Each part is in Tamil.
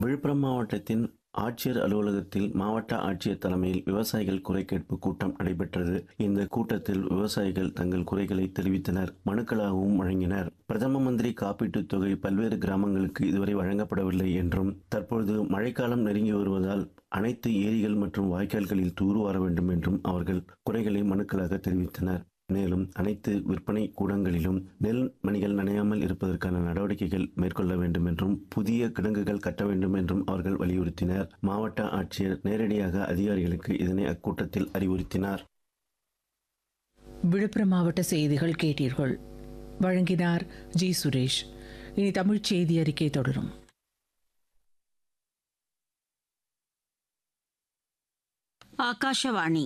விழுப்புரம் மாவட்டத்தின் ஆட்சியர் அலுவலகத்தில் மாவட்ட ஆட்சியர் தலைமையில் விவசாயிகள் குறை கேட்பு கூட்டம் நடைபெற்றது. இந்த கூட்டத்தில் விவசாயிகள் தங்கள் குறைகளை தெரிவித்தனர், மனுக்களாகவும் வழங்கினர். பிரதம மந்திரி காப்பீட்டுத் தொகை பல்வேறு கிராமங்களுக்கு இதுவரை வழங்கப்படவில்லை என்றும், தற்பொழுது மழைக்காலம் நெருங்கி வருவதால் அனைத்து ஏரிகள் மற்றும் வாய்க்கால்களில் தூர்வார வேண்டும் என்றும் அவர்கள் குறைகளை மனுக்களாக தெரிவித்தனர். மேலும் அனைத்து விற்பனை கூடங்களிலும் நெல் மணிகள் நனையாமல் இருப்பதற்கான நடவடிக்கைகள் மேற்கொள்ள வேண்டும் என்றும், புதிய கிடங்குகள் கட்ட வேண்டும் என்றும் அவர்கள் வலியுறுத்தினர். மாவட்ட ஆட்சியர் நேரடியாக அதிகாரிகளுக்கு இதனை அக்கூட்டத்தில் அறிவுறுத்தினார். விழுப்புரம் மாவட்ட செய்திகள் கேட்டீர்கள். வழங்கினார் ஜி. சுரேஷ். இனி தமிழ் செய்தி அறிக்கை தொடரும். ஆகாஷவாணி.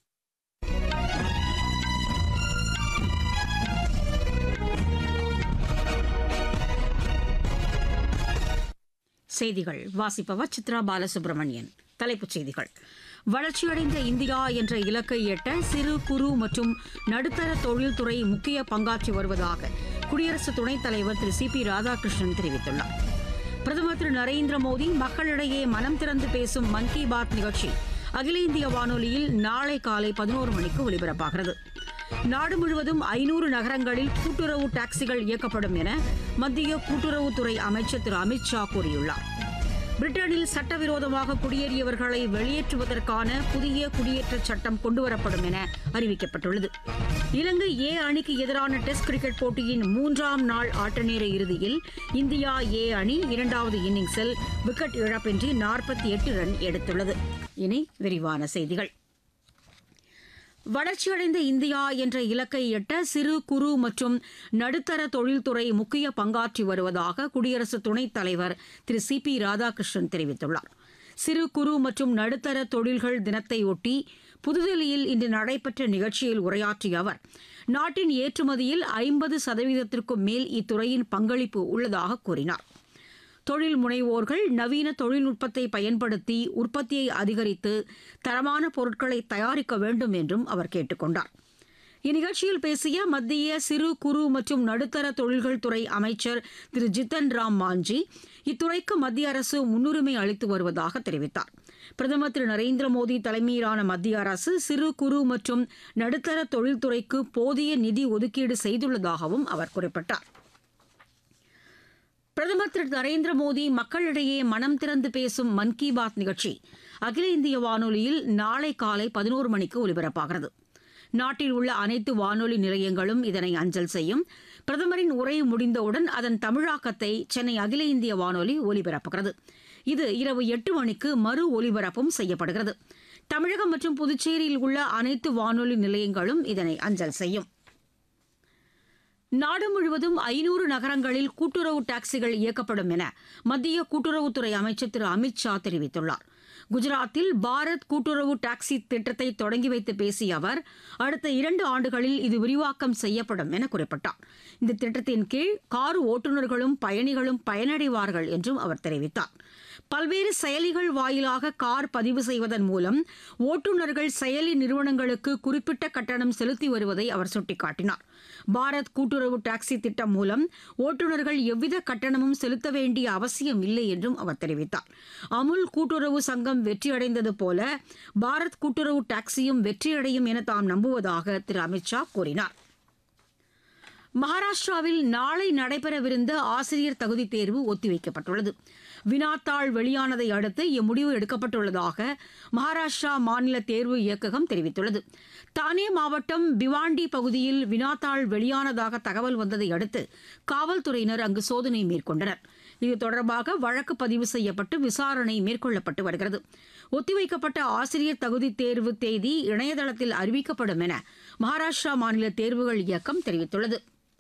செய்திகள் வாசிப்பவர் சித்ரா பாலசுப்ரமணியன். தலைப்புச் செய்திகள். வளர்ச்சியடைந்த இந்தியா என்ற இலக்கை எட்ட சிறு குறு மற்றும் நடுத்தர தொழில்துறை முக்கிய பங்காற்றி வருவதாக குடியரசு துணைத் தலைவர் திரு சி. பி. ராதாகிருஷ்ணன் தெரிவித்துள்ளார். பிரதமர் திரு நரேந்திர மோடி மக்களிடையே மனம் திறந்து பேசும் மன் கி பாத் நிகழ்ச்சி அகில இந்திய வானொலியில் நாளை காலை 11 மணிக்கு ஒலிபரப்பாகிறது. நாடு முழுவதும் 500 நகரங்களில் கூட்டுறவு டாக்ஸிகள் இயக்கப்படும் என மத்திய கூட்டுறவுத்துறை அமைச்சர் திரு அமித் ஷா கூறியுள்ளார். பிரிட்டனில் சட்டவிரோதமாக குடியேறியவர்களை வெளியேற்றுவதற்கான புதிய குடியேற்றச் சட்டம் கொண்டுவரப்படும் என அறிவிக்கப்பட்டுள்ளது. இலங்கை ஏ அணிக்கு எதிரான டெஸ்ட் கிரிக்கெட் போட்டியின் 3ஆம் நாள் ஆட்டநேர இறுதியில் இந்தியா ஏ அணி 2வது இன்னிங்ஸில் விக்கெட் இழப்பின்றி 48 ரன் எடுத்துள்ளது. இனி விரிவான செய்திகள். வளர்ச்சியடைந்த இந்தியா என்ற இலக்கை எட்ட சிறு குறு மற்றும் நடுத்தர தொழில்துறை முக்கிய பங்காற்றி வருவதாக குடியரசு துணைத் தலைவர் திரு சி. பி. ராதாகிருஷ்ணன் தெரிவித்துள்ளார். சிறு குறு மற்றும் நடுத்தர தொழில்கள் தினத்தையொட்டி புதுதில்லியில் இன்று நடைபெற்ற நிகழ்ச்சியில் உரையாற்றிய அவர், நாட்டின் ஏற்றுமதியில் 50%க்கும் மேல் இத்துறையின் பங்களிப்பு உள்ளதாக கூறினார். தொழில் முனைவோர்கள் நவீன தொழில்நுட்பத்தை பயன்படுத்தி உற்பத்தியை அதிகரித்து தரமான பொருட்களை தயாரிக்க வேண்டும் என்றும் அவர் கேட்டுக் கொண்டார். இந்நிகழ்ச்சியில் பேசிய மத்திய சிறு குறு மற்றும் நடுத்தர தொழில்கள் துறை அமைச்சர் திரு ஜித்தன் ராம் மாஞ்சி, இத்துறைக்கு மத்திய அரசு முன்னுரிமை அளித்து வருவதாக தெரிவித்தார். பிரதமர் திரு நரேந்திர மோடி தலைமையிலான மத்திய அரசு சிறு குறு மற்றும் நடுத்தர தொழில்துறைக்கு போதிய நிதி ஒதுக்கீடு செய்துள்ளதாகவும் அவர் குறிப்பிட்டார். பிரதமர் திரு நரேந்திர மோடி மக்களிடையே மனம் திறந்து பேசும் மன் கி பாத் நிகழ்ச்சி அகில இந்திய வானொலியில் நாளை காலை 11 மணிக்கு ஒலிபரப்பாகிறது. நாட்டில் உள்ள அனைத்து வானொலி நிலையங்களும் இதனை அஞ்சல் செய்யும். பிரதமரின் உரை முடிந்தவுடன் அதன் தமிழாக்கத்தை சென்னை அகில இந்திய வானொலி ஒலிபரப்புகிறது. இது இரவு 8 மணிக்கு மறு ஒலிபரப்பும் செய்யப்படுகிறது. தமிழகம் மற்றும் புதுச்சேரியில் உள்ள அனைத்து வானொலி நிலையங்களும் இதனை அஞ்சல் செய்யும். நாடு முழுவதும் 500 நகரங்களில் கூட்டுறவு டாக்ஸிகள் இயக்கப்படும் என மத்திய கூட்டுறவுத்துறை அமைச்சர் திரு அமித் ஷா தெரிவித்துள்ளார். குஜராத்தில் பாரத் கூட்டுறவு டாக்ஸி திட்டத்தை தொடங்கி வைத்து பேசிய அவர், அடுத்த 2 ஆண்டுகளில் இது விரிவாக்கம் செய்யப்படும் என குறிப்பிட்டார். இந்த திட்டத்தின் கீழ் கார் ஓட்டுநர்களும் பயணிகளும் பயனடைவார்கள் என்றும் அவர் தெரிவித்தார். பல்வேறு செயலிகள் வாயிலாக கார் பதிவு செய்வதன் மூலம் ஓட்டுநர்கள் செயலி நிறுவனங்களுக்கு குறிப்பிட்ட கட்டணம் செலுத்தி வருவதை அவர் சுட்டிக்காட்டினார். பாரத் கூட்டுறவு டாக்ஸி திட்டம் மூலம் ஓட்டுநர்கள் எவ்வித கட்டணமும் செலுத்த வேண்டிய அவசியம் இல்லை என்றும் அவர் தெரிவித்தார். அமுல் கூட்டுறவு சங்கம் வெற்றியடைந்தது போல பாரத் கூட்டுறவு டாக்ஸியும் வெற்றியடையும் என தாம் நம்புவதாக திரு அமித் ஷா கூறினார். மகாராஷ்டிராவில் நாளை நடைபெறவிருந்த ஆசிரியர் தகுதித் தேர்வு ஒத்திவைக்கப்பட்டுள்ளது. வினாத்தாள் வெளியானதை அடுத்து இம்முடிவு எடுக்கப்பட்டுள்ளதாக மகாராஷ்டிரா மாநில தேர்வு இயக்ககம் தெரிவித்துள்ளது. தானே மாவட்டம் பிவாண்டி பகுதியில் வினாத்தாள் வெளியானதாக தகவல் வந்ததை அடுத்து காவல்துறையினர் அங்கு சோதனை மேற்கொண்டனர். இது தொடர்பாக வழக்கு பதிவு செய்யப்பட்டு விசாரணை மேற்கொள்ளப்பட்டு வருகிறது. ஒத்திவைக்கப்பட்ட ஆசிரியர் தகுதித் தேர்வு தேதி இணையதளத்தில் அறிவிக்கப்படும் என மகாராஷ்டிரா மாநில தேர்வுகள் இயக்கம் தெரிவித்துள்ளது.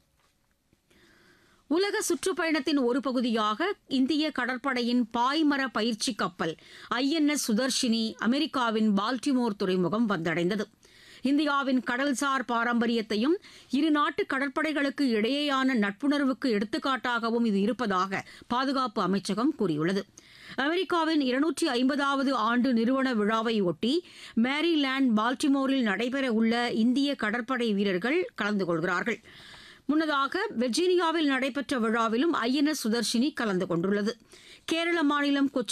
உலக சுற்றுப்பயணத்தின் ஒரு பகுதியாக இந்திய கடற்படையின் பாய்மர பயிற்சி கப்பல் INS சுதர்ஷினி அமெரிக்காவின் பால்டிமோர் துறைமுகம் வந்தடைந்தது. இந்தியாவின் கடல்சார் பாரம்பரியத்தையும் இரு நாட்டு கடற்படைகளுக்கு இடையேயான நட்புணர்வுக்கு எடுத்துக்காட்டாகவும் இது இருப்பதாக பாதுகாப்பு அமைச்சகம் கூறியுள்ளது. அமெரிக்காவின் 250வது ஆண்டு நிறுவன விழாவை ஒட்டி மேரிலாந்து பால்டிமோரில் நடைபெற உள்ள இந்திய கடற்படை வீரர்கள் கலந்து கொள்கிறார்கள். முன்னதாக வெர்ஜீனியாவில் நடைபெற்ற விழாவிலும் INS சுதர்ஷினி கலந்து கொண்டுள்ளது. கேரள மாநிலம் கொச்சி